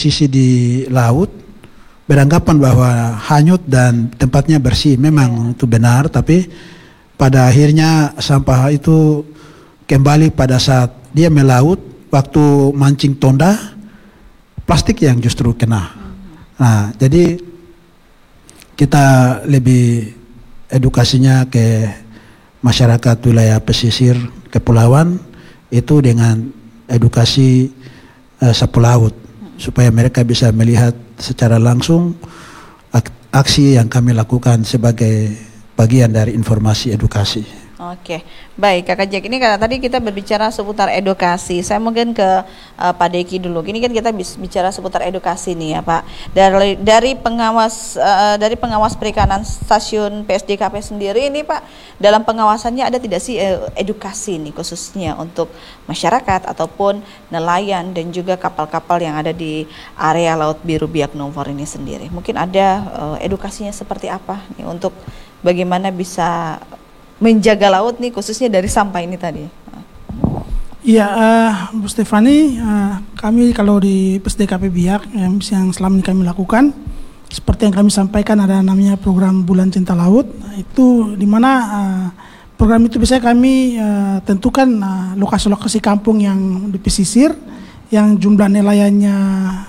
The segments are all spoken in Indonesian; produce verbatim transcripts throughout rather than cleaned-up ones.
posisi di laut beranggapan bahwa hanyut dan tempatnya bersih. Memang itu benar, tapi pada akhirnya sampah itu kembali pada saat dia melaut, waktu mancing tonda, plastik yang justru kena. Nah, jadi kita lebih edukasinya ke masyarakat wilayah pesisir kepulauan itu dengan edukasi uh, sapu laut, supaya mereka bisa melihat secara langsung ak aksi yang kami lakukan sebagai bagian dari informasi edukasi. Oke, baik Kakak Jack. Ini karena tadi kita berbicara seputar edukasi. Saya mungkin ke uh, Pak Deki dulu. Ini kan kita bicara seputar edukasi nih ya Pak. Dari dari pengawas uh, dari pengawas perikanan stasiun P S D K P sendiri ini Pak, dalam pengawasannya ada tidak sih uh, edukasi nih khususnya untuk masyarakat ataupun nelayan dan juga kapal-kapal yang ada di area Laut Biru Biak Numfor ini sendiri? Mungkin ada uh, edukasinya seperti apa nih untuk bagaimana bisa menjaga laut nih khususnya dari sampah ini tadi? Iya, uh, Bu Stefani, uh, kami kalau di P S D K P Biak yang, yang selama ini kami lakukan, seperti yang kami sampaikan ada namanya program Bulan Cinta Laut, itu di mana uh, program itu biasanya kami uh, tentukan lokasi-lokasi uh, kampung yang di pesisir, yang jumlah nelayannya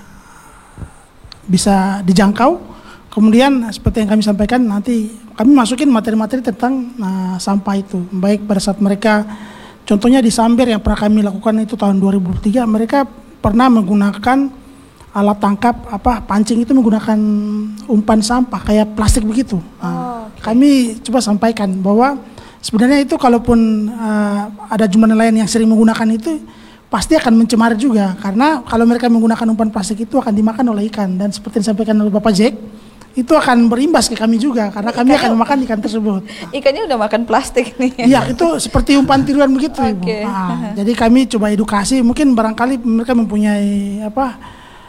bisa dijangkau. Kemudian seperti yang kami sampaikan, nanti kami masukin materi-materi tentang uh, sampah itu, baik pada saat mereka, contohnya di Sambir yang pernah kami lakukan itu tahun dua ribu tiga, mereka pernah menggunakan alat tangkap apa pancing itu menggunakan umpan sampah kayak plastik begitu. Nah, oh, okay. Kami coba sampaikan bahwa sebenarnya itu kalaupun uh, ada jumlah nelayan yang sering menggunakan itu, pasti akan mencemari juga, karena kalau mereka menggunakan umpan plastik itu akan dimakan oleh ikan, dan seperti yang disampaikan oleh Bapak Jack, itu akan berimbas ke kami juga karena kami ikannya, akan memakan ikan tersebut. Ikannya udah makan plastik nih. Iya, itu seperti umpan tiruan begitu, Ibu. Okay. Nah, jadi kami coba edukasi, mungkin barangkali mereka mempunyai apa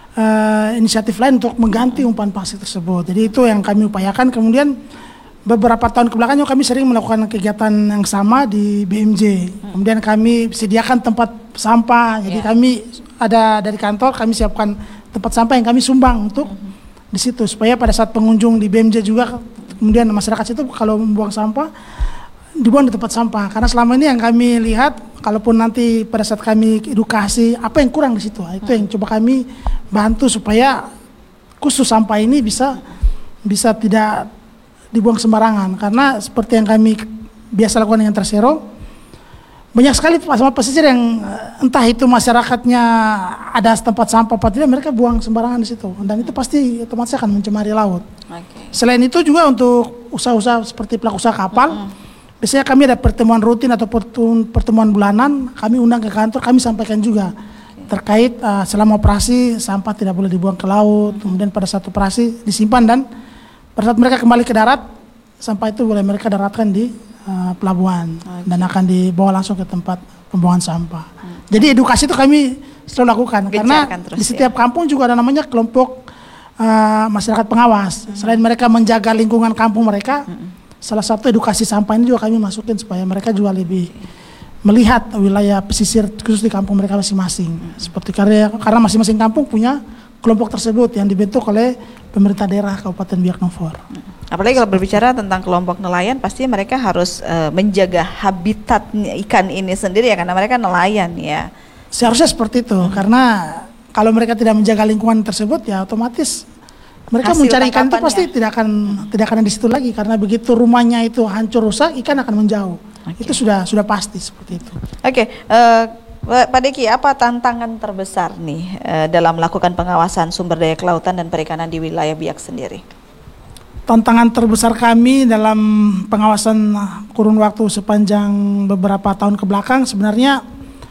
uh, inisiatif lain untuk mengganti umpan plastik tersebut. Jadi itu yang kami upayakan. Kemudian beberapa tahun kebelakangnya kami sering melakukan kegiatan yang sama di B M J. Kemudian kami sediakan tempat sampah. Jadi yeah. kami ada dari kantor kami siapkan tempat sampah yang kami sumbang untuk mm-hmm. di situ, supaya pada saat pengunjung di B M J juga, kemudian masyarakat itu kalau membuang sampah dibuang di tempat sampah. Karena selama ini yang kami lihat, kalaupun nanti pada saat kami edukasi apa yang kurang di situ, itu yang coba kami bantu supaya khusus sampah ini bisa bisa tidak dibuang sembarangan. Karena seperti yang kami biasa lakukan dengan Trasero, banyak sekali sampah pesisir yang entah itu masyarakatnya ada tempat sampah apa tidak, mereka buang sembarangan di situ, dan itu pasti otomatis akan mencemari laut. Okay. Selain itu juga untuk usaha-usaha seperti pelaku usaha kapal, mm-hmm. biasanya kami ada pertemuan rutin atau pertemuan bulanan, kami undang ke kantor, kami sampaikan juga okay. terkait uh, selama operasi sampah tidak boleh dibuang ke laut, mm-hmm. kemudian pada saat operasi disimpan, dan pada saat mereka kembali ke darat, sampah itu boleh mereka daratkan di Uh, pelabuhan okay. dan akan dibawa langsung ke tempat pembuangan sampah. Hmm. Jadi edukasi itu kami selalu lakukan. Gencarkan karena terus, di setiap ya. kampung juga ada namanya kelompok uh, masyarakat pengawas. Hmm. Selain mereka menjaga lingkungan kampung mereka, hmm. salah satu edukasi sampah ini juga kami masukin supaya mereka juga lebih okay. melihat wilayah pesisir khusus di kampung mereka masing-masing. Hmm. Seperti karena karena masing-masing kampung punya kelompok tersebut yang dibentuk oleh pemerintah daerah Kabupaten Biak Numfor. Hmm. Apalagi kalau berbicara tentang kelompok nelayan, pasti mereka harus uh, menjaga habitat ikan ini sendiri ya, karena mereka nelayan ya. Seharusnya seperti itu, hmm. karena kalau mereka tidak menjaga lingkungan tersebut ya otomatis mereka hasil mencari ikan itu pasti tidak akan hmm. tidak akan di situ lagi, karena begitu rumahnya itu hancur rusak, ikan akan menjauh. Okay. Itu sudah sudah pasti seperti itu. Oke, okay, uh, Pak Deki, apa tantangan terbesar nih uh, dalam melakukan pengawasan sumber daya kelautan dan perikanan di wilayah Biak sendiri? Tantangan terbesar kami dalam pengawasan kurun waktu sepanjang beberapa tahun ke belakang sebenarnya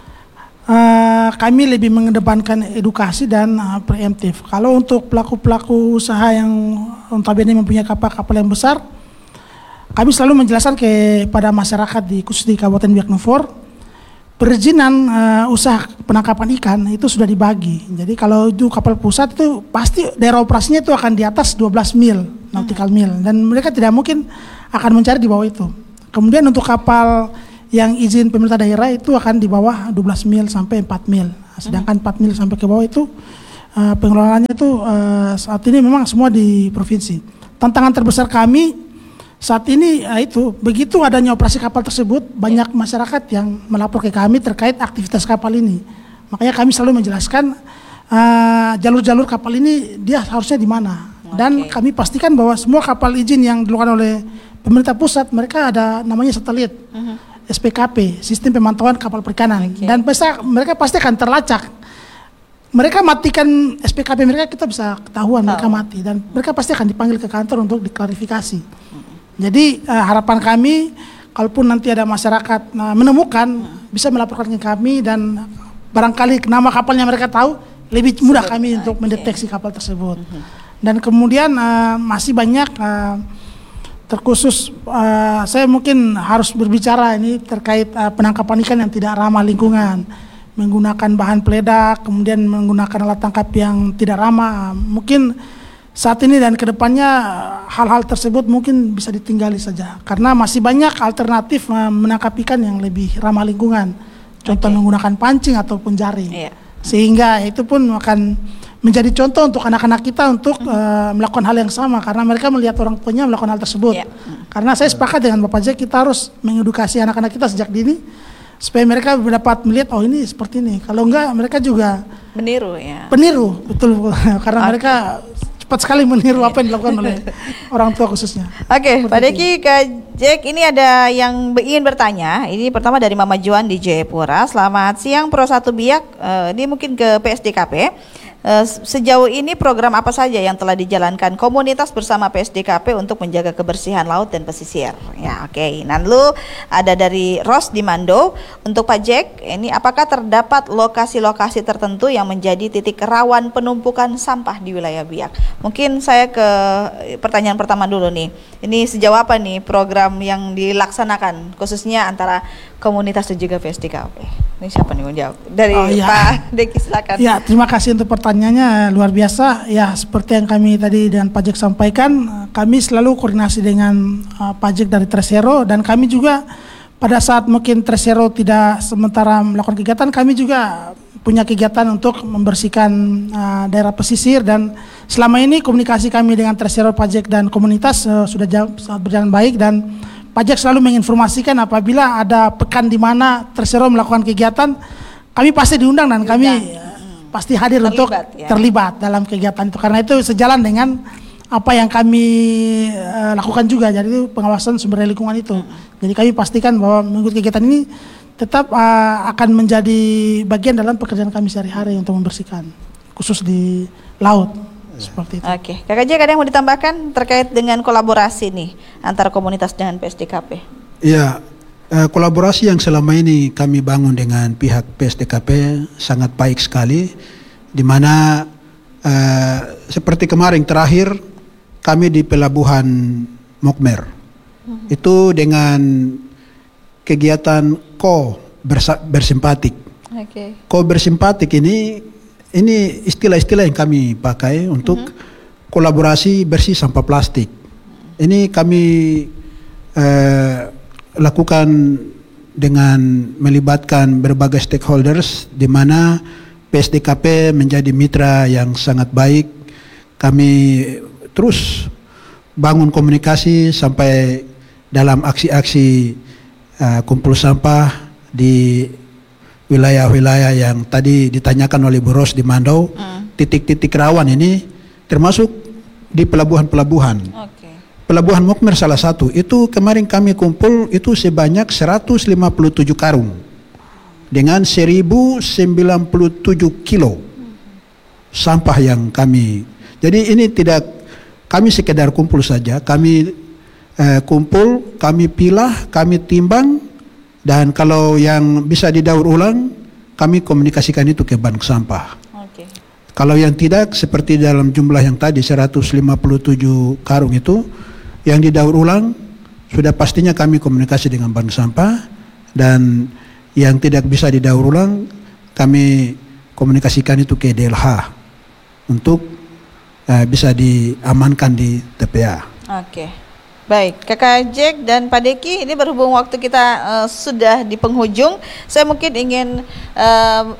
uh, kami lebih mengedepankan edukasi dan uh, preemptif. Kalau untuk pelaku-pelaku usaha yang notabene mempunyai kapal-kapal yang besar, kami selalu menjelaskan kepada masyarakat di khusus di Kabupaten Biak Numfor, perizinan uh, usaha penangkapan ikan itu sudah dibagi. Jadi kalau itu kapal pusat itu pasti daerah operasinya itu akan di atas dua belas mil nautical mil, dan mereka tidak mungkin akan mencari di bawah itu. Kemudian untuk kapal yang izin pemerintah daerah itu akan di bawah dua belas mil sampai empat mil. Sedangkan empat mil sampai ke bawah itu uh, pengelolaannya itu uh, saat ini memang semua di provinsi. Tantangan terbesar kami saat ini uh, itu begitu adanya operasi kapal tersebut, banyak masyarakat yang melapor ke kami terkait aktivitas kapal ini. Makanya kami selalu menjelaskan uh, jalur-jalur kapal ini dia harusnya di mana. Dan okay. kami pastikan bahwa semua kapal izin yang dilakukan oleh pemerintah pusat, mereka ada namanya satelit, uh-huh. S P K P, Sistem Pemantauan Kapal Perikanan. Okay. Dan pesta, mereka pasti akan terlacak. Mereka matikan S P K P mereka, kita bisa ketahuan oh. mereka mati. Dan mereka pasti akan dipanggil ke kantor untuk diklarifikasi. Uh-huh. Jadi uh, harapan kami, kalaupun nanti ada masyarakat uh, menemukan, uh-huh. bisa melaporkan ke kami, dan barangkali nama kapalnya mereka tahu, lebih mudah kami okay. untuk mendeteksi kapal tersebut. Uh-huh. Dan kemudian uh, masih banyak uh, terkhusus uh, saya mungkin harus berbicara ini terkait uh, penangkapan ikan yang tidak ramah lingkungan, menggunakan bahan peledak, kemudian menggunakan alat tangkap yang tidak ramah. Mungkin saat ini dan kedepannya hal-hal tersebut mungkin bisa ditinggali saja, karena masih banyak alternatif uh, menangkap ikan yang lebih ramah lingkungan. Contoh okay. menggunakan pancing ataupun jaring, yeah. sehingga itu pun akan menjadi contoh untuk anak-anak kita untuk mm-hmm. uh, melakukan hal yang sama, karena mereka melihat orang tuanya melakukan hal tersebut. Yeah. Karena saya sepakat dengan Bapak Jack, kita harus mengedukasi anak-anak kita sejak dini supaya mereka dapat melihat oh ini seperti ini. Kalau enggak mereka juga meniru ya. Peniru, betul. Karena okay. mereka cepat sekali meniru apa yang dilakukan oleh orang tua khususnya. Oke, okay, Pak Deki, Kak Jack, ini ada yang ingin bertanya. Ini pertama dari Mama Juan di Jayapura. Selamat siang Pro satu Biak. Uh, ini mungkin ke P S D K P. Uh, sejauh ini program apa saja yang telah dijalankan komunitas bersama P S D K P untuk menjaga kebersihan laut dan pesisir? Ya, oke. Okay. Lalu ada dari Ros di Mando. Untuk Pak Jack, ini apakah terdapat lokasi-lokasi tertentu yang menjadi titik rawan penumpukan sampah di wilayah Biak? Mungkin saya ke pertanyaan pertama dulu nih. Ini sejauh apa nih program yang dilaksanakan khususnya antara komunitas dan juga P S D K P? Ini siapa nih mau jawab? Dari oh, ya. Pak Deki, silakan. Ya, terima kasih untuk pertanyaannya, luar biasa. Ya, seperti yang kami tadi dan Pak Jack sampaikan, kami selalu koordinasi dengan uh, Pak Jack dari Tresero, dan kami juga pada saat mungkin Tresero tidak sementara melakukan kegiatan, kami juga punya kegiatan untuk membersihkan uh, daerah pesisir, dan selama ini komunikasi kami dengan Tresero, Pak Jack dan komunitas uh, sudah jauh, berjalan baik, dan Pak Jack selalu menginformasikan apabila ada pekan di mana Tresero melakukan kegiatan, kami pasti diundang dan diundang. kami hmm. pasti hadir terlibat, untuk ya. terlibat dalam kegiatan itu, karena itu sejalan dengan apa yang kami uh, lakukan juga, jadi itu pengawasan sumber daya lingkungan itu. Hmm. Jadi kami pastikan bahwa mengikuti kegiatan ini tetap uh, akan menjadi bagian dalam pekerjaan kami sehari-hari untuk membersihkan, khusus di laut. Seperti itu. Oke, Kakak Jack, ada yang mau ditambahkan terkait dengan kolaborasi nih antara komunitas dengan P S D K P? Ya, eh, kolaborasi yang selama ini kami bangun dengan pihak P S D K P sangat baik sekali, di mana eh, seperti kemarin terakhir kami di Pelabuhan Mokmer, uh-huh. itu dengan kegiatan Ko bersa- bersimpatik. Okay. Ko bersimpatik ini Ini istilah-istilah yang kami pakai untuk mm-hmm. kolaborasi bersih sampah plastik. Ini kami eh, lakukan dengan melibatkan berbagai stakeholders, di mana P S D K P menjadi mitra yang sangat baik. Kami terus bangun komunikasi sampai dalam aksi-aksi eh, kumpul sampah di wilayah-wilayah yang tadi ditanyakan oleh Bu Ros di Mandau, mm. titik-titik rawan ini termasuk di pelabuhan-pelabuhan. Okay. Pelabuhan Mokmer salah satu. Itu kemarin kami kumpul itu sebanyak seratus lima puluh tujuh karung dengan seribu sembilan puluh tujuh kilo sampah yang kami. Jadi ini tidak kami sekedar kumpul saja. Kami eh, kumpul, kami pilah, kami timbang. Dan kalau yang bisa didaur ulang, kami komunikasikan itu ke bank sampah. Okay. Kalau yang tidak, seperti dalam jumlah yang tadi seratus lima puluh tujuh karung itu, yang didaur ulang, sudah pastinya kami komunikasi dengan bank sampah. Dan yang tidak bisa didaur ulang, kami komunikasikan itu ke D L H untuk uh, bisa diamankan di T P A. Oke. Okay. Baik, Kakak Jack dan Pak Deki, ini berhubung waktu kita uh, sudah di penghujung, saya mungkin ingin uh,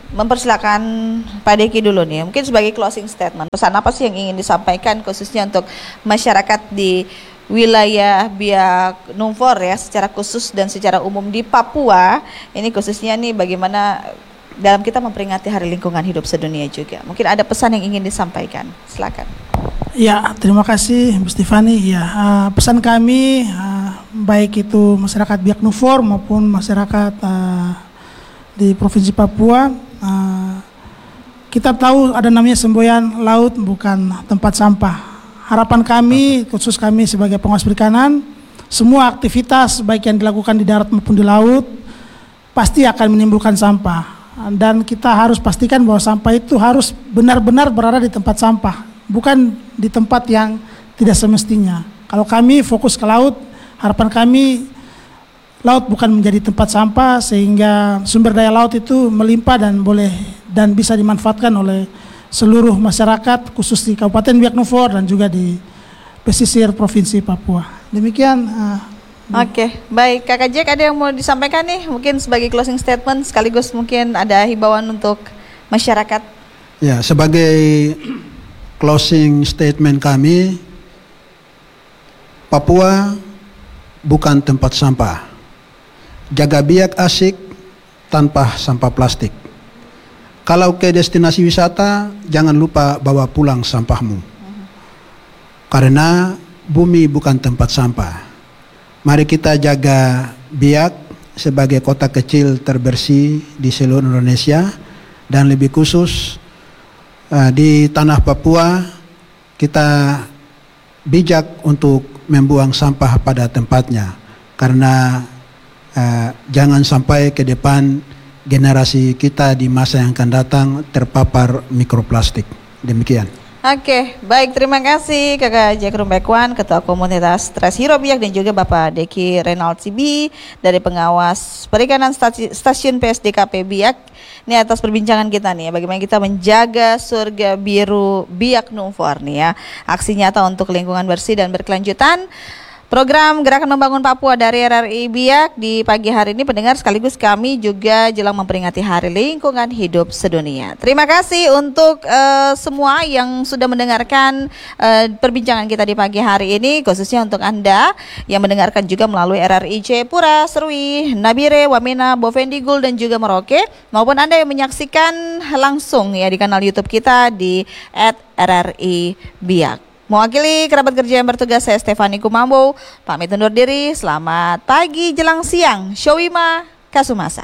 mempersilakan Pak Deki dulu nih, mungkin sebagai closing statement, pesan apa sih yang ingin disampaikan khususnya untuk masyarakat di wilayah Biak Numfor ya, secara khusus dan secara umum di Papua, ini khususnya nih bagaimana dalam kita memperingati Hari Lingkungan Hidup Sedunia juga. Mungkin ada pesan yang ingin disampaikan, silakan. Ya, terima kasih Bu Stefani. Ya, uh, pesan kami uh, baik itu masyarakat Biak Numfor maupun masyarakat uh, di Provinsi Papua, uh, kita tahu ada namanya semboyan laut bukan tempat sampah. Harapan kami, khusus kami sebagai pengawas perikanan, semua aktivitas baik yang dilakukan di darat maupun di laut pasti akan menimbulkan sampah. Dan kita harus pastikan bahwa sampah itu harus benar-benar berada di tempat sampah, bukan di tempat yang tidak semestinya. Kalau kami fokus ke laut, harapan kami laut bukan menjadi tempat sampah, sehingga sumber daya laut itu melimpah dan boleh dan bisa dimanfaatkan oleh seluruh masyarakat, khusus di Kabupaten Biak Numfor dan juga di pesisir Provinsi Papua. Demikian. Uh, Oke, okay, baik Kakak Jack, ada yang mau disampaikan nih? Mungkin sebagai closing statement sekaligus mungkin ada himbauan untuk masyarakat. Ya, sebagai closing statement kami, Papua bukan tempat sampah. Jaga biak asik tanpa sampah plastik. Kalau ke destinasi wisata, jangan lupa bawa pulang sampahmu. Karena bumi bukan tempat sampah. Mari kita jaga Biak sebagai kota kecil terbersih di seluruh Indonesia, dan lebih khusus uh, di tanah Papua kita bijak untuk membuang sampah pada tempatnya, karena uh, jangan sampai ke depan generasi kita di masa yang akan datang terpapar mikroplastik. Demikian. Oke, baik, terima kasih Kakak Jack Rumbekwan, Ketua Komunitas Tres Hero Biak, dan juga Bapak Deki Renald Sibi dari Pengawas Perikanan Stasi- Stasiun P S D K P Biak. Ini atas perbincangan kita nih ya, bagaimana kita menjaga surga biru Biak Numfor nih ya. Aksi nyata untuk lingkungan bersih dan berkelanjutan. Program Gerakan Membangun Papua dari R R I Biak di pagi hari ini, pendengar, sekaligus kami juga jelang memperingati Hari Lingkungan Hidup Sedunia. Terima kasih untuk uh, semua yang sudah mendengarkan uh, perbincangan kita di pagi hari ini, khususnya untuk Anda yang mendengarkan juga melalui R R I Jayapura, Serui, Nabire, Wamena, Bovendigul, dan juga Merauke, maupun Anda yang menyaksikan langsung ya di kanal YouTube kita di et R R I Biak. Mewakili kerabat kerja yang bertugas, saya Stefani Kumambo, pamit undur diri. Selamat pagi jelang siang. Showima Kasumasa.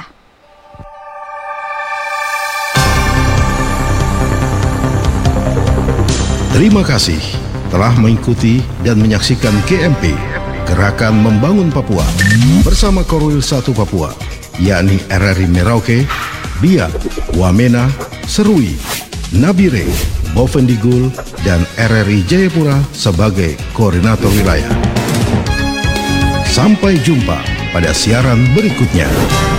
Terima kasih telah mengikuti dan menyaksikan G M P, Gerakan Membangun Papua, bersama Korwil satu Papua, yakni R R I Merauke, Biak, Wamena, Serui, Nabire, Bovendigul, dan R R I Jayapura sebagai koordinator wilayah. Sampai jumpa pada siaran berikutnya.